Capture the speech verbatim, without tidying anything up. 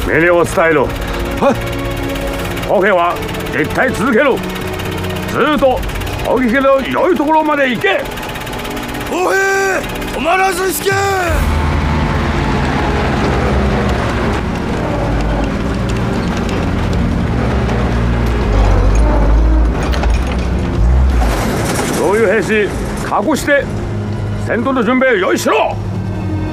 命令を伝えろ。 は歩兵は撃退続けろ。ずっと攻撃の良いところまで行け。 歩兵止まらず引け。 そういう兵士確保して戦闘の準備を用意しろ。